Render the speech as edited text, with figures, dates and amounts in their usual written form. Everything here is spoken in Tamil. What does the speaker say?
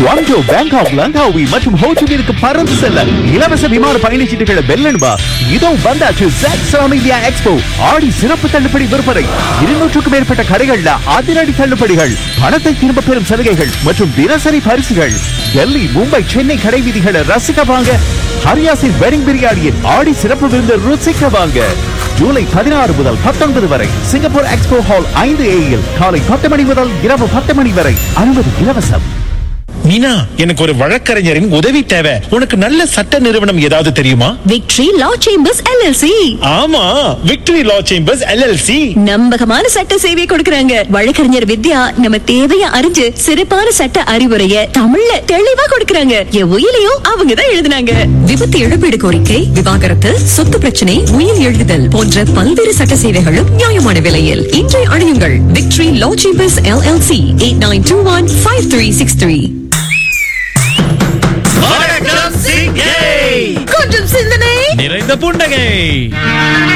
குவாங்டோ, பேங்காக், லங்காவி மற்றும் ஹோச்சிமினுக்கு பறந்து செல்ல இலவச விமான பயணச்சீட்டுகளை வெல்லணுமா? இதோ வந்தாச்சு ஜாக்ஸ்லாம் இந்தியா எக்ஸ்போ ஆடி சிறப்பு தள்ளுபடி விற்பனை. 200க்கும் மேற்பட்ட கடைகள்ல அதிரடி தள்ளுபடிகள், பணத்தை திரும்ப பெறும் சலுகைகள் மற்றும் தினசரி பரிசுகள். டெல்லி, மும்பை, சென்னை கடை வீதிகளை ரசிக்க வாங்க. ஹரியாசின் வெட்டிங் பிரியாணியின் ஆடி சிறப்பு விருந்து ருசிக்க வாங்க. ஜூலை 16 முதல் 19 வரை சிங்கப்பூர் எக்ஸ்போ ஹால் 5A காலை 10 மணி முதல் இரவு 10 மணி வரை அனுமதி இலவசம். மீனா, எனக்கு ஒரு வழக்கறிஞரின் உதவி தேவை. உனக்கு நல்ல சட்ட நிறுவனம் ஏதாவது தெரியுமா? விக்டரி லா சேம்பர்ஸ் LLC. ஆமா, விக்டரி லா சேம்பர்ஸ் LLC நம்பகமான சட்ட சேவை கொடுக்கறாங்க. வழக்கறிஞர் வித்யா நம்ம தேவைய அறிஞ்சு சிறப்பான சட்ட அறிவுரைய தமிழ்ல தெளிவா கொடுக்கறாங்க. என் உயிலையும் அவங்க தான் எழுதுனாங்க. விபத்து இழப்பீடு கோரிக்கை, விவாகரத்து, சொத்து பிரச்சனை, உயிர் எழுதுதல் போன்ற பல்வேறு சட்ட சேவைகளும் நியாயமான விலையில். இன்றை அழையுங்கள் விக்டரி லா சேம்பர்ஸ் LLC 89215363. கொஞ்சம் சிந்தனை நிறைந்த புன்னகை.